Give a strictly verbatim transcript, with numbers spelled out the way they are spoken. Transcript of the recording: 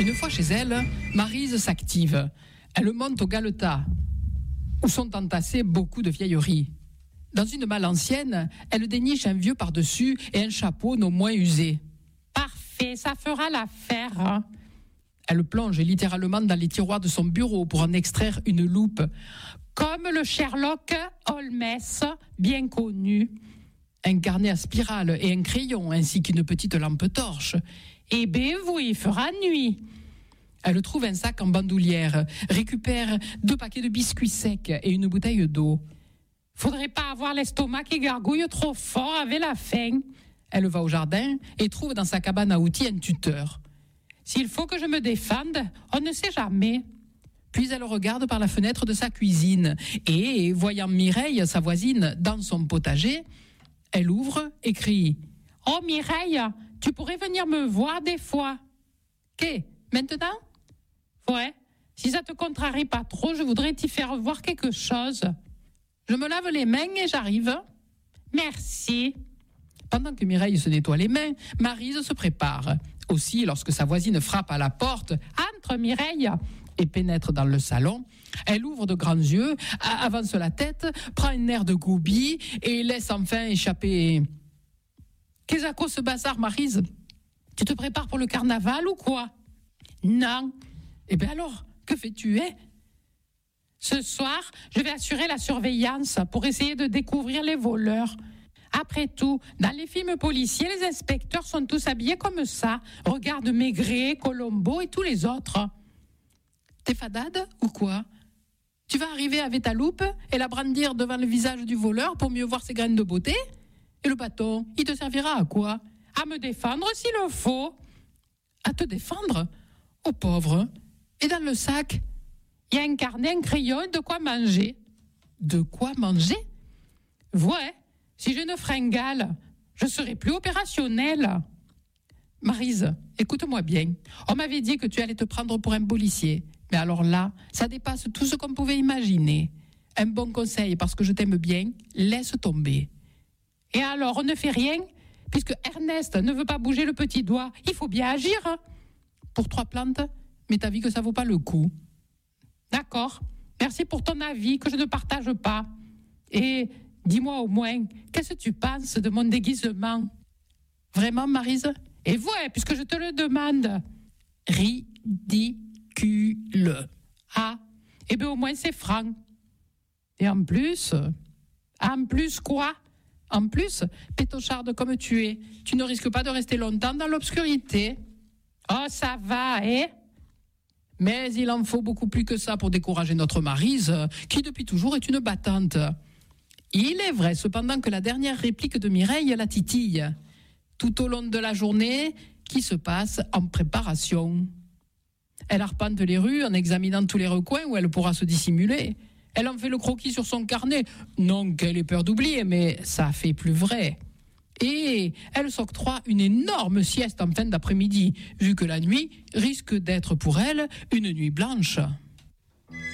Une fois chez elle, Maryse s'active. Elle monte au galetas, où sont entassées beaucoup de vieilleries. Dans une malle ancienne, elle déniche un vieux par-dessus et un chapeau non moins usé. Parfait, ça fera l'affaire. Elle plonge littéralement dans les tiroirs de son bureau pour en extraire une loupe. Comme le Sherlock Holmes, bien connu. Un carnet à spirale et un crayon, ainsi qu'une petite lampe torche. Eh bien oui, il fera nuit. Elle trouve un sac en bandoulière, récupère deux paquets de biscuits secs et une bouteille d'eau. Faudrait pas avoir l'estomac qui gargouille trop fort avec la faim. Elle va au jardin et trouve dans sa cabane à outils un tuteur. S'il faut que je me défende, on ne sait jamais. Puis elle regarde par la fenêtre de sa cuisine et, voyant Mireille, sa voisine, dans son potager, elle ouvre et crie « Oh Mireille, tu pourrais venir me voir des fois. »« Qu'est, maintenant ?»« Ouais, si ça te contrarie pas trop, je voudrais t'y faire voir quelque chose. »« Je me lave les mains et j'arrive. »« Merci. » Pendant que Mireille se nettoie les mains, Maryse se prépare. Aussi, lorsque sa voisine frappe à la porte, « Entre Mireille !» et pénètre dans le salon, elle ouvre de grands yeux, avance la tête, prend un air de goubille et laisse enfin échapper. « Qu'est-ce à quoi ce bazar, Maryse ? Tu te prépares pour le carnaval ou quoi ?»« Non. »« Eh bien alors, que fais-tu, hein ?»« Ce soir, je vais assurer la surveillance pour essayer de découvrir les voleurs. Après tout, dans les films policiers, les inspecteurs sont tous habillés comme ça. Regarde Maigret, Colombo et tous les autres. » T'es fadade ou quoi ? Tu vas arriver avec ta loupe et la brandir devant le visage du voleur pour mieux voir ses graines de beauté ? Et le bâton, il te servira à quoi ? À me défendre s'il le faut. À te défendre ? Oh pauvre ! Et dans le sac ? Il y a un carnet, un crayon et de quoi manger. De quoi manger ? Ouais, si je ne fringale, je serai plus opérationnelle. Maryse, écoute-moi bien. On m'avait dit que tu allais te prendre pour un policier. Mais alors là, ça dépasse tout ce qu'on pouvait imaginer. Un bon conseil, parce que je t'aime bien, laisse tomber. Et alors, on ne fait rien ? Puisque Ernest ne veut pas bouger le petit doigt, il faut bien agir. Pour trois plantes, mais t'as vu que ça vaut pas le coup. D'accord. Merci pour ton avis que je ne partage pas. Et dis-moi au moins, qu'est-ce que tu penses de mon déguisement ? Vraiment, Maryse ? Et ouais, puisque je te le demande. Ridicule. Ah, eh bien au moins c'est franc. Et en plus, en plus quoi ? En plus, pétocharde comme tu es, tu ne risques pas de rester longtemps dans l'obscurité. Oh, ça va, hein ? Mais il en faut beaucoup plus que ça pour décourager notre Maryse, qui depuis toujours est une battante. Il est vrai cependant que la dernière réplique de Mireille la titille. Tout au long de la journée, qui se passe en préparation. Elle arpente les rues en examinant tous les recoins où elle pourra se dissimuler. Elle en fait le croquis sur son carnet. Non qu'elle ait peur d'oublier, mais ça fait plus vrai. Et elle s'octroie une énorme sieste en fin d'après-midi, vu que la nuit risque d'être pour elle une nuit blanche.